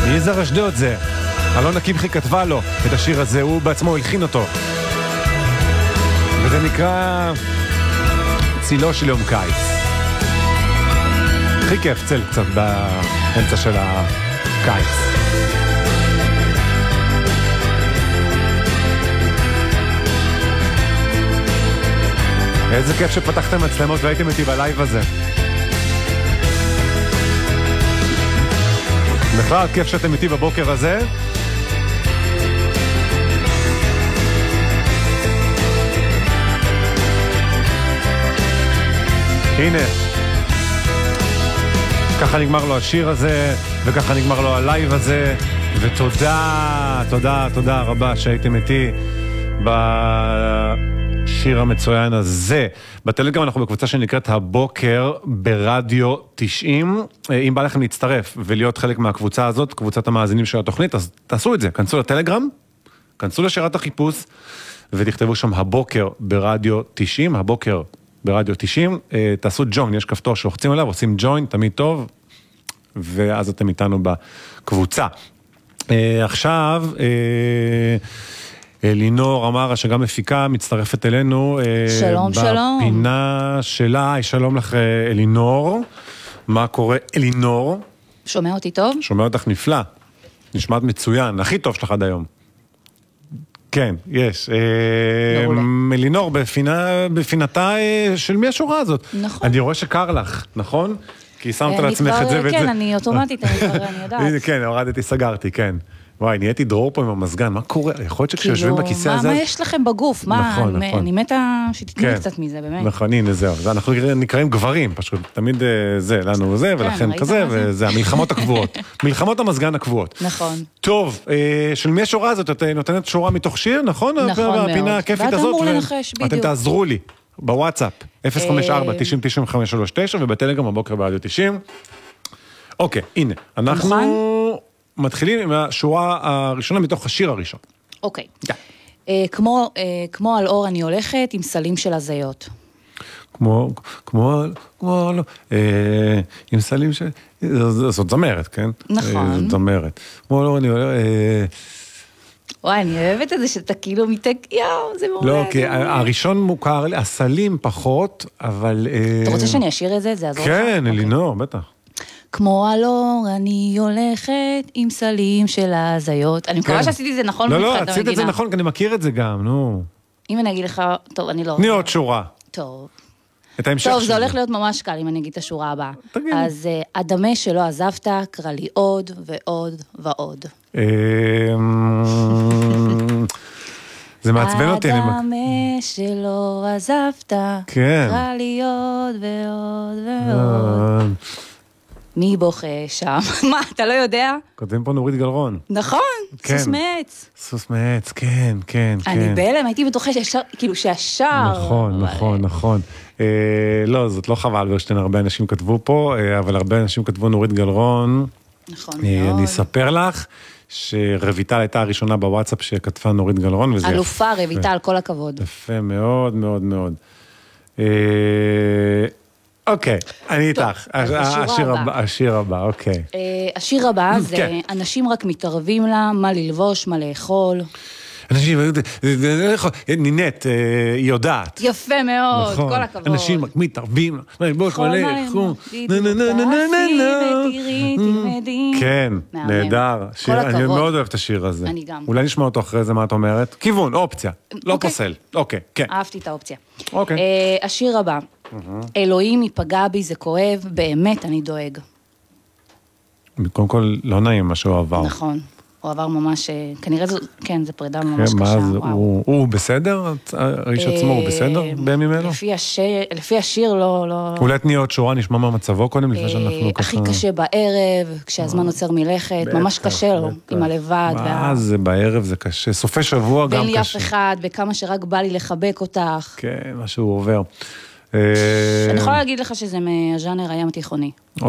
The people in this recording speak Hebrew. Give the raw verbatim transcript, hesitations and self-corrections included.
יזהר אשדוד זה. אלונה קמחי כתבה לו את השיר הזה, הוא בעצמו הלחין אותו. וזה נקרא צילו של יום קיץ. הכי כיף צל קצת באמצע של הקיץ. איזה כיף שפתחתם מצלמות והייתם איתי בלייב הזה. בכלל כיף שאתם איתי בבוקר הזה. הנה, ככה נגמר לו השיר הזה, וככה נגמר לו הלייב הזה, ותודה, תודה, תודה רבה שהייתם איתי בשיר המצוין הזה. בטלגרם אנחנו בקבוצה שנקראת הבוקר ברדיו תשעים. אם בא לכם להצטרף ולהיות חלק מהקבוצה הזאת, קבוצת המאזינים של התוכנית, אז תעשו את זה, כנסו לטלגרם, כנסו לשירת החיפוש, ותכתבו שם הבוקר ברדיו תשעים, הבוקר ברדיו תשעים, תעשו ג'וין, יש כפתור שלוחצים עליו, עושים ג'וין, תמיד טוב, ואז אתם איתנו בקבוצה. עכשיו, אלינור אמרה שגם מפיקה מצטרפת אלינו. שלום, שלום. בפינה שלה, שלום לך אלינור. מה קורה אלינור? שומע אותי טוב? שומע אותך נפלא. נשמעת מצוין, הכי טוב שלך עד היום. כן, יש. אלינור, בפינתה של מי השורה הזאת? נכון. אני רואה שקר לך, נכון? כי שמת לעצמך את זה ואת זה. כן, אני אוטומטית, אני כבר, אני יודעת. כן, הורדתי, סגרתי, כן. וואי, נהייתי דרור פה עם המזגן, מה קורה? יכול להיות שכשיושבים בכיסא הזה... מה יש לכם בגוף? מה, נכון, נכון. אני מתה שתתנו לי קצת מזה, באמת. נכון, הנה, זהו. אנחנו נקראים גברים, פשוט. תמיד זה, לנו זה, ולכן כזה, וזה המלחמות הקבועות. מלחמות המזגן הקבועות. נכון. טוב, של מי השורה הזאת? את נותנת שורה מתוך שיר, נכון? נכון מאוד. הפינה הכיפית הזאת. ואתה אמור לנחש, בדיוק. אתם תעזרו לי, בוואטסאפ, אפס חמש ארבע תשעים תשעים חמש שלוש תשע, ובטלגרם הבוקר ברדיו תשעים. אוקיי, הנה, אנחנו מתחילים עם השורה הראשונה מתוך השיר הראשון. אוקיי. כמו, כמו על אור אני הולכת עם סלים של הזיות. כמו, כמו, כמו, עם סלים של... זאת זמרת, כן? נכון. זאת זמרת. כמו על אור אני הולכת... וואי, אני אוהבת את זה שאתה כאילו מתק... יאו, זה מעולה. לא, כי הראשון מוכר לי, הסלים פחות, אבל... אתה רוצה שאני אשאיר את זה? זה יעזור לך? כן, אלינור, בטח. כמו על אור אני הולכת עם סלים של הזיות. אני מקווה שעשיתי את זה נכון. לא, לא, עשית את זה נכון, כי אני מכיר את זה גם, נו. אם אני אגיד לך, טוב, אני לא... תני עוד שורה. טוב. את ההמשך טוב, זה הולך להיות ממש קל אם אני אגיד את השורה הבאה. תגיד. אז אדמה שלא עזבת, קרא לי עוד ועוד ועוד. זה מעצבן אותי. אדמה שלא עזבת, קרא לי עוד ועוד ועוד. מי בוכה שם? מה, אתה לא יודע? כותבים פה נורית גלרון. נכון, סוס מעץ. סוס מעץ, כן, כן, כן. אני בהלם, הייתי בטוחה שהשאר, כאילו שהשאר... נכון, נכון, נכון. לא, זאת לא חבל, ורשתן, הרבה אנשים כתבו פה, אבל הרבה אנשים כתבו נורית גלרון. נכון מאוד. אני אספר לך שרביטל הייתה הראשונה בוואטסאפ שכתבה נורית גלרון, וזה... אלופה, רביטל, כל הכבוד. יפה מאוד, מאוד, מאוד. אוקיי, אני איתך. השיר הבא, אוקיי. השיר הבא זה אנשים רק מתערבים לה, מה ללבוש, מה לאכול. אנשים, נינת, היא יודעת. יפה מאוד, כל הכבוד. אנשים רק מתערבים, מה ללבוש, מה לאכול. כן, נהדר. אני מאוד אוהב את השיר הזה. אני גם. אולי נשמע אותו אחרי זה, מה את אומרת? כיוון, אופציה, לא פוסל. אוקיי, כן. אהבתי את האופציה. אוקיי. השיר הבא. אלוהים ייפגע בי, זה כואב, באמת אני דואג. קודם כל, לא נעים מה שהוא עבר. נכון, הוא עבר ממש, כנראה זו, כן, זו פרידה ממש קשה. הוא בסדר? האיש עצמו הוא בסדר בימים אלו? לפי השיר לא... אולי תני עוד שורה, נשמע מה מצבו קודם, לפני שאנחנו ככה... הכי קשה בערב, כשהזמן עוצר מלכת, ממש קשה לו, עם הלבד. מה זה, בערב זה קשה, סופי שבוע גם קשה. ואין לי אף אחד, בכמה שרק בא לי לחבק אותך. כן, מה שהוא עובר. אני יכולה להגיד לך שזה מהז'אנר הים התיכוני.